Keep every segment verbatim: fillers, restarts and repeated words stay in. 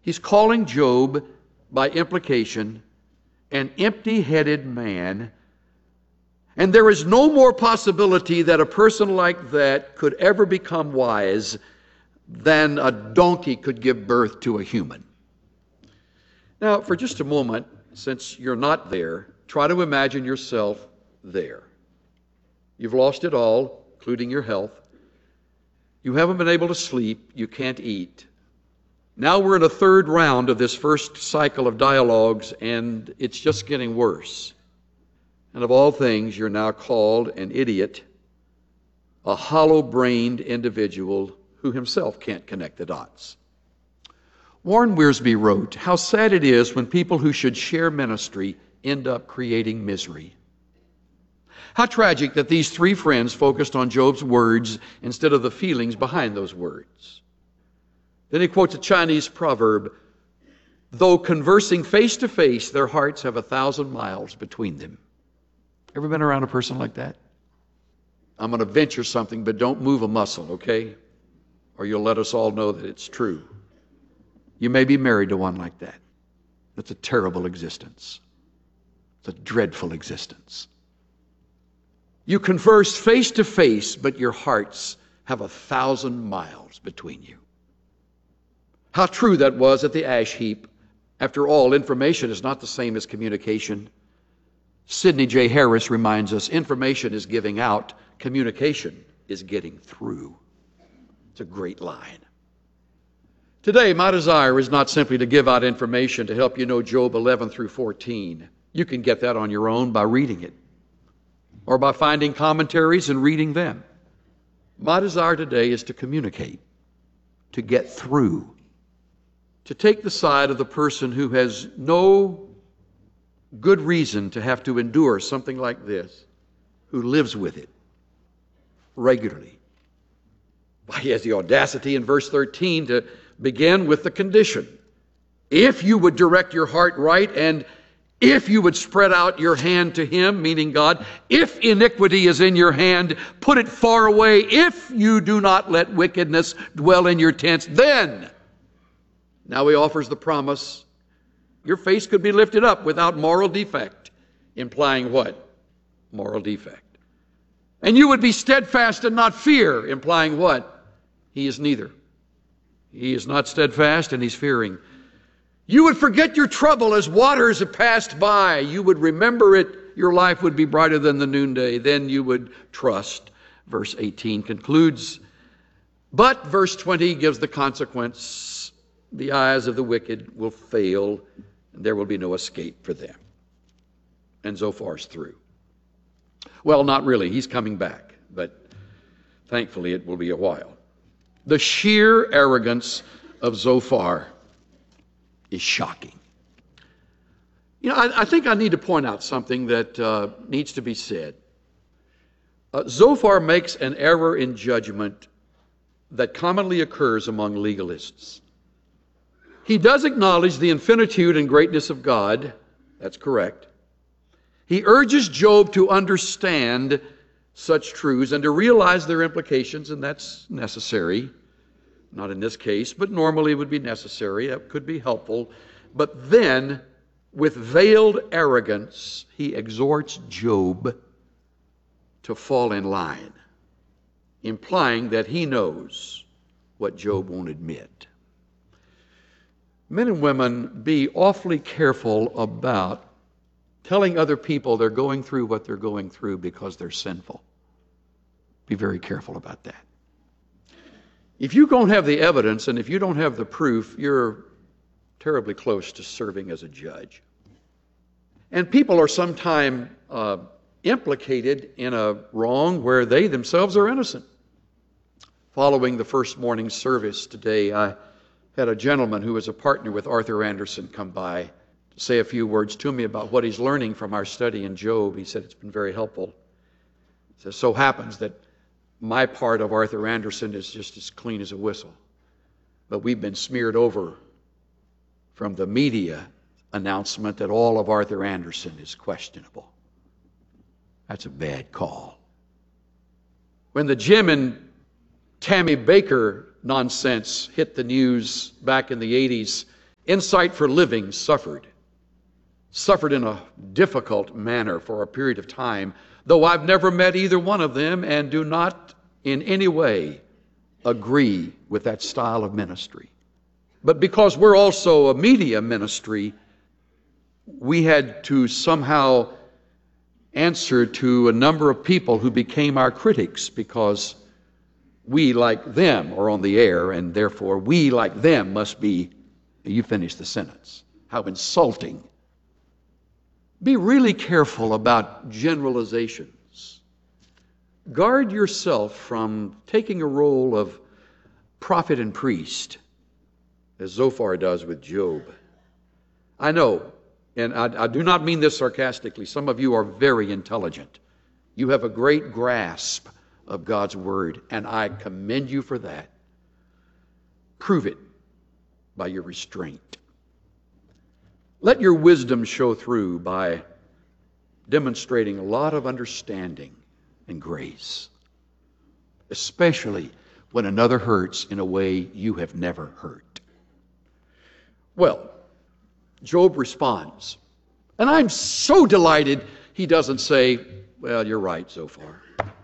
He's calling Job, by implication, an empty-headed man. And there is no more possibility that a person like that could ever become wise than a donkey could give birth to a human. Now, for just a moment, since you're not there, try to imagine yourself there. You've lost it all, including your health. You haven't been able to sleep. You can't eat. Now we're in a third round of this first cycle of dialogues, and it's just getting worse. And of all things, you're now called an idiot, a hollow-brained individual who himself can't connect the dots. Warren Wiersbe wrote, "How sad it is when people who should share ministry end up creating misery." How tragic that these three friends focused on Job's words instead of the feelings behind those words. Then he quotes a Chinese proverb, "Though conversing face to face, their hearts have a thousand miles between them." Ever been around a person like that? I'm going to venture something, but don't move a muscle, okay? Or you'll let us all know that it's true. You may be married to one like that. That's a terrible existence. It's a dreadful existence. You converse face to face, but your hearts have a thousand miles between you. How true that was at the ash heap. After all, information is not the same as communication. Sidney J. Harris reminds us, information is giving out, communication is getting through. It's a great line. Today, my desire is not simply to give out information to help you know Job eleven through fourteen. You can get that on your own by reading it, or by finding commentaries and reading them. My desire today is to communicate, to get through, to take the side of the person who has no good reason to have to endure something like this, who lives with it regularly. Why, he has the audacity in verse thirteen to begin with the condition. If you would direct your heart right, and if you would spread out your hand to him, meaning God, if iniquity is in your hand, put it far away. If you do not let wickedness dwell in your tents, then, now he offers the promise, your face could be lifted up without moral defect, implying what? Moral defect. And you would be steadfast and not fear, implying what? He is neither. He is not steadfast and he's fearing. You would forget your trouble as waters have passed by. You would remember it. Your life would be brighter than the noonday. Then you would trust. Verse eighteen concludes. But verse twenty gives the consequence. The eyes of the wicked will fail, and there will be no escape for them. And Zophar's through. Well, not really. He's coming back, but thankfully it will be a while. The sheer arrogance of Zophar is shocking. You know, I, I think I need to point out something that uh, needs to be said. Uh, Zophar makes an error in judgment that commonly occurs among legalists. He does acknowledge the infinitude and greatness of God. That's correct. He urges Job to understand such truths and to realize their implications, and that's necessary. Not in this case, but normally it would be necessary. It could be helpful. But then, with veiled arrogance, he exhorts Job to fall in line, implying that he knows what Job won't admit. Men and women, be awfully careful about telling other people they're going through what they're going through because they're sinful. Be very careful about that. If you don't have the evidence and if you don't have the proof, you're terribly close to serving as a judge. And people are sometimes uh, implicated in a wrong where they themselves are innocent. Following the first morning service today, I had a gentleman who was a partner with Arthur Anderson come by to say a few words to me about what he's learning from our study in Job. He said it's been very helpful. It says, so happens that my part of Arthur Anderson is just as clean as a whistle. But we've been smeared over from the media announcement that all of Arthur Anderson is questionable. That's a bad call. When the Jim and Tammy Baker nonsense hit the news back in the eighties, Insight for Living suffered. Suffered in a difficult manner for a period of time, though I've never met either one of them and do not in any way agree with that style of ministry. But because we're also a media ministry, we had to somehow answer to a number of people who became our critics because we, like them, are on the air, and therefore we, like them, must be, you finish the sentence. How insulting. Be really careful about generalizations. Guard yourself from taking a role of prophet and priest, as Zophar does with Job. I know, and I, I do not mean this sarcastically, some of you are very intelligent. You have a great grasp of God's Word, and I commend you for that. Prove it by your restraint. Let your wisdom show through by demonstrating a lot of understanding and grace, especially when another hurts in a way you have never hurt. Well, Job responds, and I'm so delighted he doesn't say, well, you're right so far.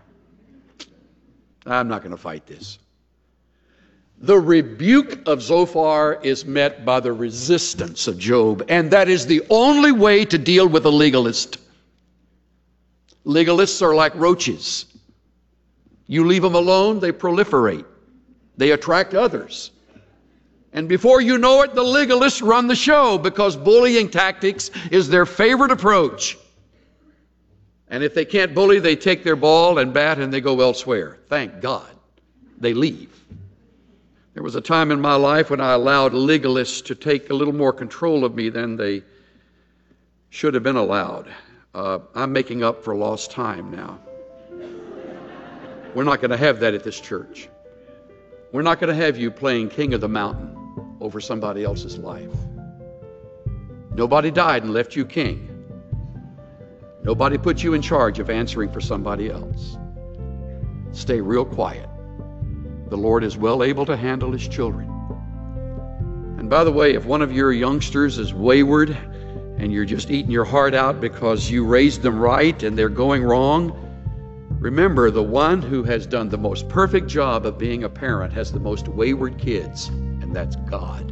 I'm not going to fight this. The rebuke of Zophar is met by the resistance of Job, and that is the only way to deal with a legalist. Legalists are like roaches. You leave them alone, they proliferate. They attract others. And before you know it, the legalists run the show because bullying tactics is their favorite approach. And if they can't bully, they take their ball and bat and they go elsewhere. Thank God. They leave. There was a time in my life when I allowed legalists to take a little more control of me than they should have been allowed. Uh, I'm making up for lost time now. We're not going to have that at this church. We're not going to have you playing king of the mountain over somebody else's life. Nobody died and left you king. Nobody put you in charge of answering for somebody else. Stay real quiet. The Lord is well able to handle His children. And by the way, if one of your youngsters is wayward and you're just eating your heart out because you raised them right and they're going wrong, remember the one who has done the most perfect job of being a parent has the most wayward kids, and that's God.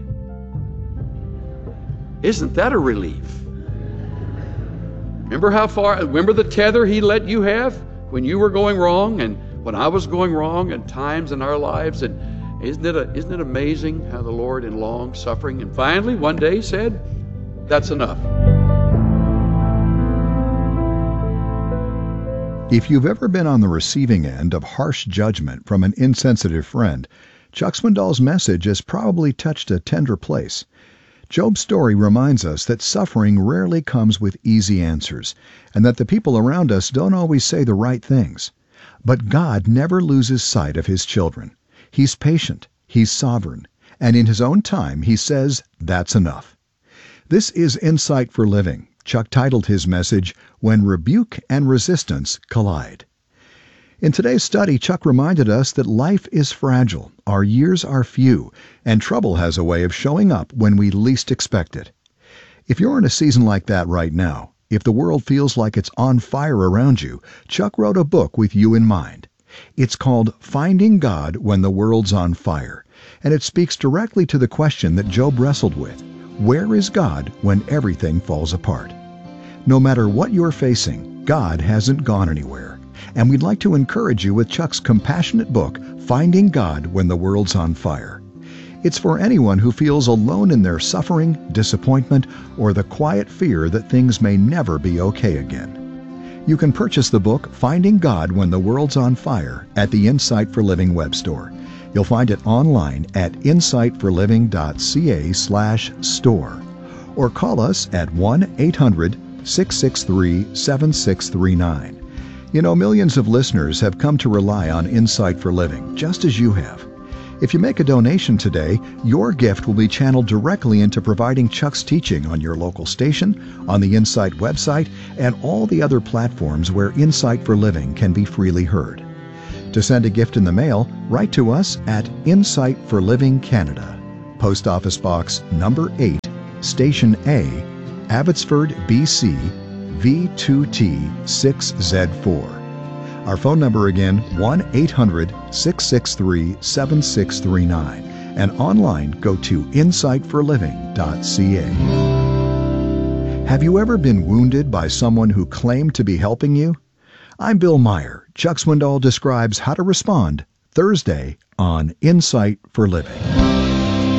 Isn't that a relief? Remember how far, remember the tether He let you have when you were going wrong and when I was going wrong and times in our lives? And isn't it, a, isn't it amazing how the Lord in long suffering and finally one day said, that's enough. If you've ever been on the receiving end of harsh judgment from an insensitive friend, Chuck Swindoll's message has probably touched a tender place. Job's story reminds us that suffering rarely comes with easy answers, and that the people around us don't always say the right things. But God never loses sight of His children. He's patient, He's sovereign, and in His own time He says, that's enough. This is Insight for Living. Chuck titled his message, When Rebuke and Resistance Collide. In today's study, Chuck reminded us that life is fragile, our years are few, and trouble has a way of showing up when we least expect it. If you're in a season like that right now, if the world feels like it's on fire around you, Chuck wrote a book with you in mind. It's called Finding God When the World's on Fire, and it speaks directly to the question that Job wrestled with. Where is God when everything falls apart? No matter what you're facing, God hasn't gone anywhere. And we'd like to encourage you with Chuck's compassionate book, Finding God When the World's on Fire. It's for anyone who feels alone in their suffering, disappointment, or the quiet fear that things may never be okay again. You can purchase the book, Finding God When the World's on Fire, at the Insight for Living web store. You'll find it online at insightforliving.ca slash store. Or call us at one eight hundred six six three seven six three nine. You know, millions of listeners have come to rely on Insight for Living, just as you have. If you make a donation today, your gift will be channeled directly into providing Chuck's teaching on your local station, on the Insight website, and all the other platforms where Insight for Living can be freely heard. To send a gift in the mail, write to us at Insight for Living Canada, Post Office Box number eight, Station A, Abbotsford, B C, V two T six Z four. Our phone number again, one eight hundred, six six three, seven six three nine. And online, go to insight for living dot c a. Have you ever been wounded by someone who claimed to be helping you? I'm Bill Meyer. Chuck Swindoll describes how to respond Thursday on Insight for Living.